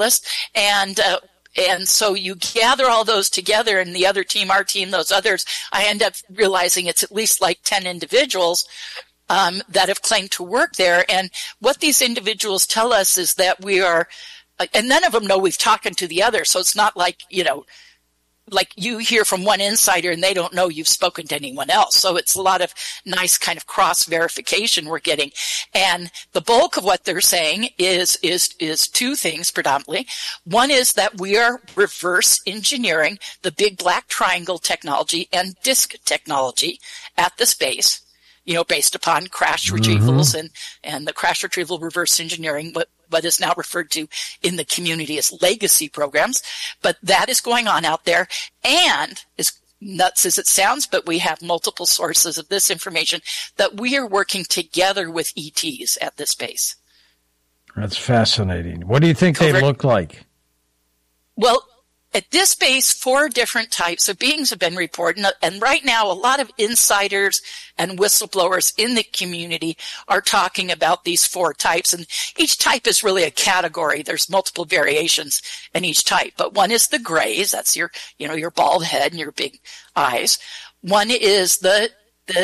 list. And so you gather all those together, and the other team, our team, those others, I end up realizing it's at least like 10 individuals that have claimed to work there. And what these individuals tell us is that we are, and none of them know we've talked to the other. So it's not like, like you hear from one insider and they don't know you've spoken to anyone else. So it's a lot of nice kind of cross verification we're getting. And the bulk of what they're saying is two things predominantly. One is that we are reverse engineering the big black triangle technology and disk technology at the space, based upon crash retrievals and the crash retrieval reverse engineering, what is now referred to in the community as legacy programs. But that is going on out there, and as nuts as it sounds, but we have multiple sources of this information that we are working together with ETs at this base. That's fascinating. What do you think they look like? Well, at this base, 4 different types of beings have been reported, and right now a lot of insiders and whistleblowers in the community are talking about these 4 types, and each type is really a category. There's multiple variations in each type, but one is the grays. That's your bald head and your big eyes. One is the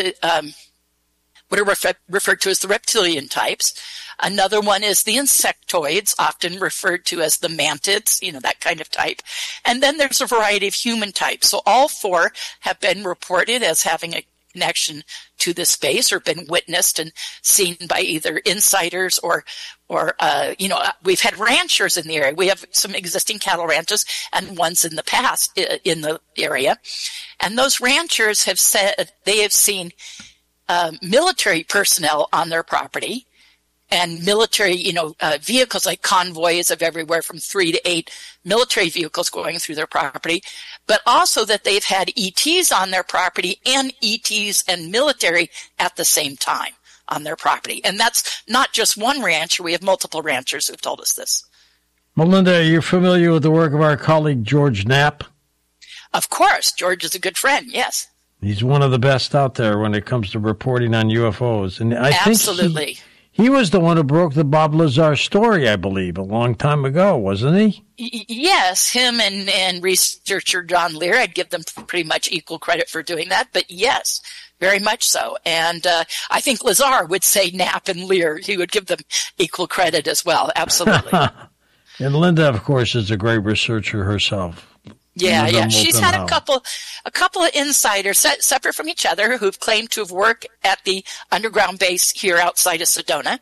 what are referred to as the reptilian types. Another one is the insectoids, often referred to as the mantids, that kind of type. And then there's a variety of human types. So all 4 have been reported as having a connection to this space or been witnessed and seen by either insiders or we've had ranchers in the area. We have some existing cattle ranches and ones in the past in the area. And those ranchers have said they have seen military personnel on their property, and military, vehicles like convoys of everywhere from 3 to 8 military vehicles going through their property, but also that they've had ETs on their property and ETs and military at the same time on their property. And that's not just one rancher. We have multiple ranchers who've told us this. Melinda, are you familiar with the work of our colleague George Knapp? Of course. George is a good friend, yes. He's one of the best out there when it comes to reporting on UFOs. And I Absolutely. think he was the one who broke the Bob Lazar story, I believe, a long time ago, wasn't he? Yes, him and researcher John Lear. I'd give them pretty much equal credit for doing that, but yes, very much so. And I think Lazar would say Knapp and Lear. He would give them equal credit as well. Absolutely. And Linda, of course, is a great researcher herself. Yeah. She's had a couple of insiders separate from each other who've claimed to have worked at the underground base here outside of Sedona.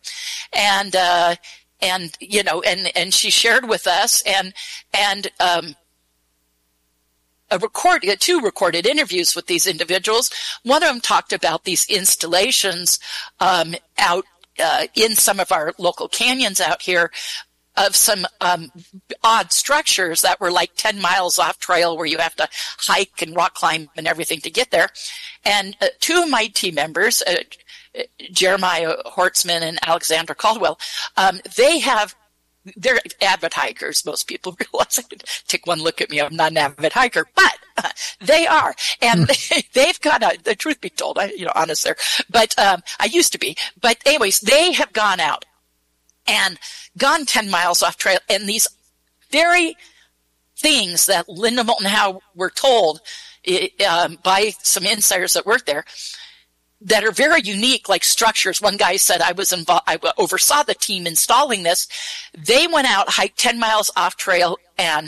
And she shared with us two recorded interviews with these individuals. One of them talked about these installations, out, in some of our local canyons out here, of some odd structures that were like 10 miles off trail where you have to hike and rock climb and everything to get there. And 2 of my team members, Jeremiah Hortzman and Alexandra Caldwell, they're avid hikers. Most people realize. Take one look at me. I'm not an avid hiker, but they are. And they've got the truth be told, honest there. But I used to be. But anyways, they have gone out and gone 10 miles off trail, and these very things that Linda Moulton Howe were told by some insiders that worked there that are very unique, like structures. One guy said, I oversaw the team installing this. They went out, hiked 10 miles off trail, and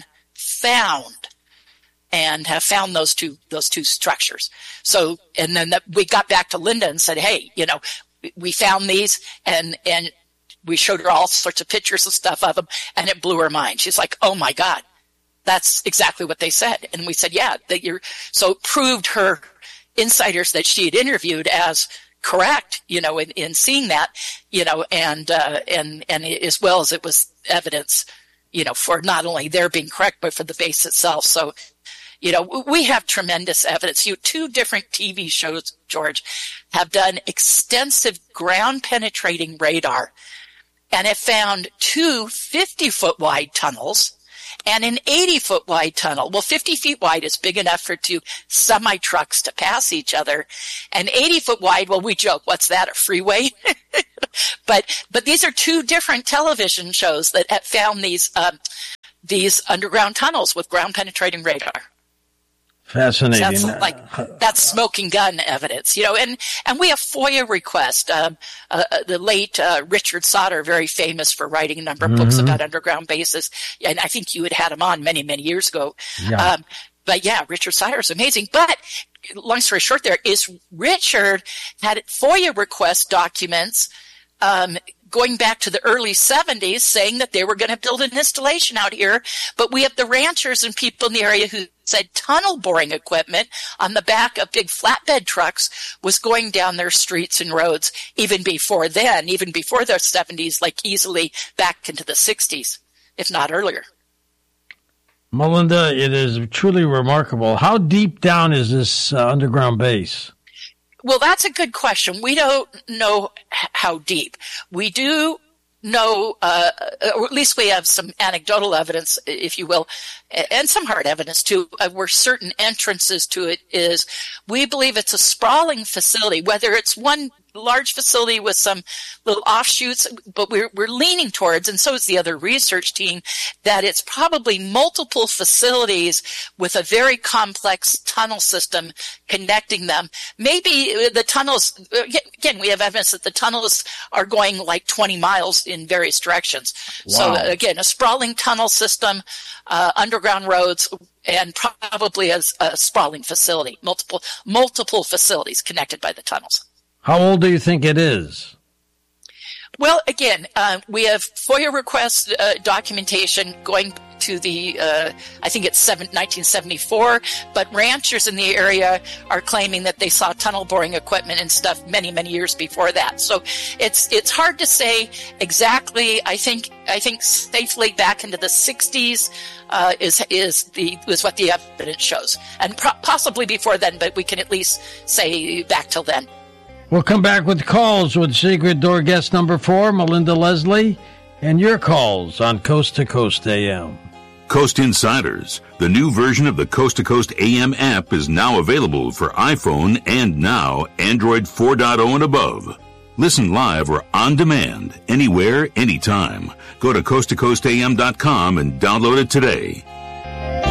have found those two structures. So, and then we got back to Linda and said, hey, we found these, and we showed her all sorts of pictures and stuff of them, and it blew her mind. She's like, oh my God, that's exactly what they said. And we said, yeah, so it proved her insiders that she had interviewed as correct, in seeing that, and as well as it was evidence, for not only their being correct, but for the base itself. So, we have tremendous evidence. 2 different TV shows, George, have done extensive ground penetrating radar and have found 2 50-foot wide tunnels and an 80-foot wide tunnel. Well, 50 feet wide is big enough for 2 semi-trucks to pass each other. And 80-foot wide, well, we joke, what's that, a freeway? But these are 2 different television shows that have found these these underground tunnels with ground penetrating radar. Fascinating. Sounds like that's smoking gun evidence, and we have FOIA requests. The late Richard Sauter, very famous for writing a number of books about underground bases, and I think you had him on many, many years ago. Yeah. But yeah, Richard Sauter is amazing. But long story short, Richard had FOIA request documents going back to the early 70s saying that they were going to build an installation out here. But we have the ranchers and people in the area who said tunnel boring equipment on the back of big flatbed trucks was going down their streets and roads even before then, even before the 70s, like easily back into the 60s, if not earlier. Melinda, it is truly remarkable. How deep down is this underground base? Well, that's a good question. We don't know how deep. We do know, or at least we have some anecdotal evidence, if you will, and some hard evidence too, where certain entrances to it is. We believe it's a sprawling facility, whether it's one large facility with some little offshoots, but we're leaning towards, and so is the other research team, that it's probably multiple facilities with a very complex tunnel system connecting them. Maybe the tunnels, again, we have evidence that the tunnels are going like 20 miles in various directions. Wow. So again, a sprawling tunnel system, underground roads, and probably a sprawling facility, multiple facilities connected by the tunnels. How old do you think it is? Well, again, we have FOIA request documentation going to the, I think it's 1974, but ranchers in the area are claiming that they saw tunnel boring equipment and stuff many, many years before that. So it's hard to say exactly. I think safely back into the 60s is what the evidence shows, and possibly before then, but we can at least say back till then. We'll come back with calls with Secret Door guest number 4, Melinda Leslie, and your calls on Coast to Coast AM. Coast Insiders, the new version of the Coast to Coast AM app, is now available for iPhone and now Android 4.0 and above. Listen live or on demand, anywhere, anytime. Go to coasttocoastam.com and download it today.